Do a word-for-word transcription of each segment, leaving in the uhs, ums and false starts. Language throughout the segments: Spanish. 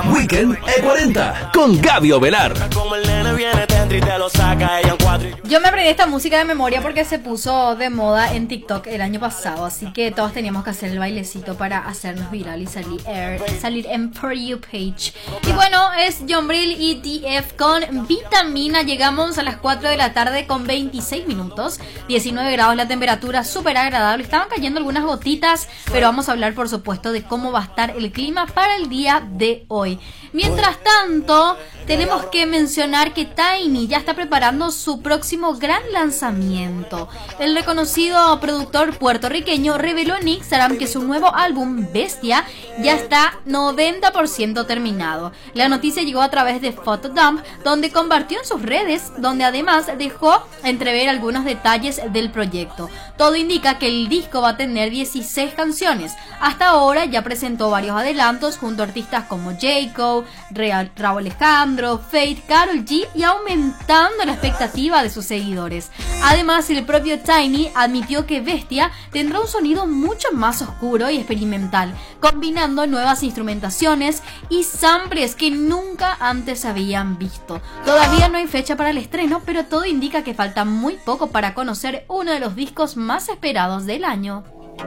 Weekend E cuarenta con Gaby Ovelar. Yo me aprendí esta música de memoria porque se puso de moda en TikTok el año pasado, así que todos teníamos que hacer el bailecito para hacernos viral y salir, er, salir en For You page. Y bueno, es John Brill y D F con Vitamina. Llegamos a las cuatro de la tarde con veintiséis minutos, diecinueve grados la temperatura, súper agradable. Estaban cayendo algunas gotitas, pero vamos a hablar por supuesto de cómo va a estar el clima para el día de hoy. Mientras tanto, tenemos que mencionar que Tiny ya está preparando su próximo gran lanzamiento. El reconocido productor puertorriqueño reveló en Instagram que su nuevo álbum Bestia ya está noventa por ciento terminado. La noticia llegó a través de Photodump, donde compartió en sus redes, donde además dejó entrever algunos detalles del proyecto. Todo indica que el disco va a tener dieciséis canciones. Hasta ahora ya presentó varios adelantos junto a artistas como Jacob, Raúl Alejandro, Faith, Karol G y aumentando la expectativa de sus seguidores. Además, el propio Tiny admitió que Bestia tendrá un sonido mucho más oscuro y experimental, combinando nuevas instrumentaciones y samples que nunca antes habían visto. Todavía no hay fecha para el estreno, pero todo indica que falta muy poco para conocer uno de los discos más esperados del año.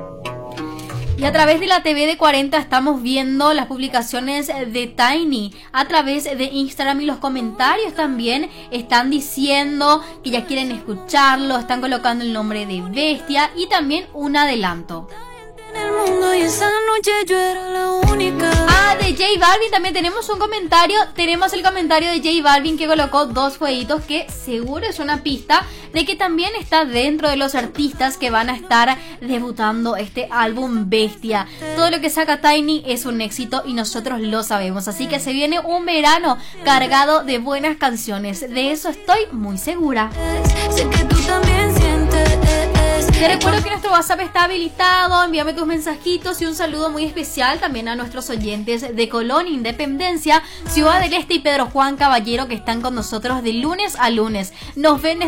Y a través de la T V de cuarenta estamos viendo las publicaciones de Tiny a través de Instagram y los comentarios también están diciendo que ya quieren escucharlo, están colocando el nombre de Bestia y también un adelanto. El mundo y esa noche yo era la única. Ah, de J Balvin también tenemos un comentario. Tenemos el comentario de J Balvin que colocó dos jueguitos que seguro es una pista de que también está dentro de los artistas que van a estar debutando este álbum Bestia. Todo lo que saca Tiny es un éxito y nosotros lo sabemos. Así que se viene un verano cargado de buenas canciones. De eso estoy muy segura. Sé que tú también sientes. Te recuerdo que nuestro WhatsApp está habilitado, envíame tus mensajitos y un saludo muy especial también a nuestros oyentes de Colón, Independencia, Ciudad del Este y Pedro Juan Caballero que están con nosotros de lunes a lunes. Nos ven